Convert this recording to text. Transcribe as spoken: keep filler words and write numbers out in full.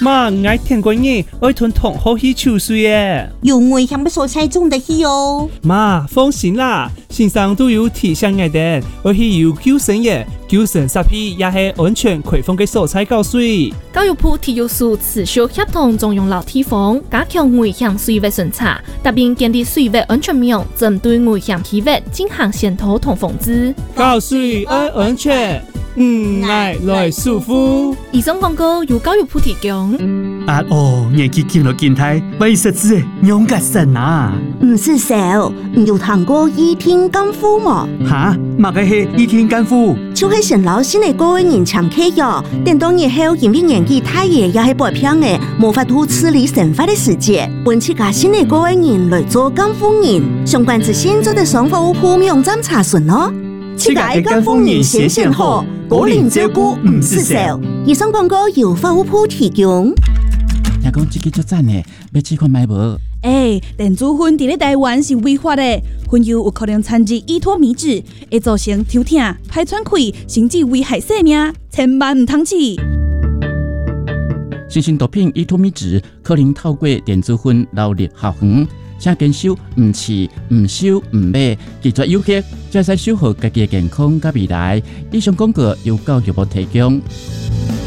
妈，我听过你爱吞同好去抽水耶。 有危险的蔬菜种得起哦。 妈，放心啦，先生都有提醒我哋，而且有救生液、救生设备，也係安全開放嘅蔬菜交水。 教育部體育署持續協同中央樓地方，加強危險水域巡查，特別建立水域安全網，針對危險區域進行檢討同防治。 交水愛安全。嗯，愛來舒服。 以上廣告由教育部提供。 啊哦，年紀見到見態，為實質養個神啊！ 唔是少，唔有談過倚天乾夫麼？ 哈，乜個係倚天乾夫？ 就係陳老師嘅個人長期藥，等到日後因為年紀太爺也係白片嘅，無法度處理生活嘅時節，本次加新嘅個人來做乾夫人，相關資訊做得上服務鋪網站查詢哦。 這個乾夫人先先好，個人照顧唔是少。 以上廣告由服務鋪提供。 聽講這個足讚的，要試看買無？ 誒、欸，電子煙佇咧台灣是違法的，煙油有可能摻入依托米脂，會造成頭痛、排喘氣，甚至危害生命，千萬唔通試。 新型毒品依托米脂可能透過電子煙流入校園，請堅守唔試、唔收、唔買，拒絕誘惑，才使守護家己嘅健康甲未來。以上廣告由教育部提供。